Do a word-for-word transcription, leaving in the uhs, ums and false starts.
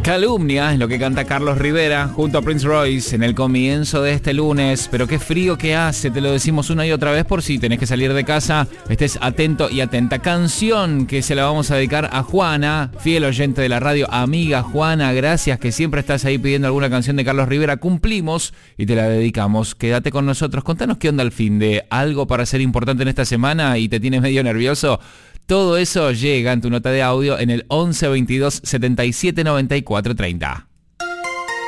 Calumnia es lo que canta Carlos Rivera junto a Prince Royce en el comienzo de este lunes. Pero qué frío que hace, te lo decimos una y otra vez por si tenés que salir de casa. Estés atento y atenta. Canción que se la vamos a dedicar a Juana, fiel oyente de la radio. Amiga Juana, gracias que siempre estás ahí pidiendo alguna canción de Carlos Rivera. Cumplimos y te la dedicamos. Quédate con nosotros. Contanos qué onda al fin de algo para ser importante en esta semana y te tienes medio nervioso. Todo eso llega en tu nota de audio en el once veintidós setenta y siete noventa y cuatro treinta.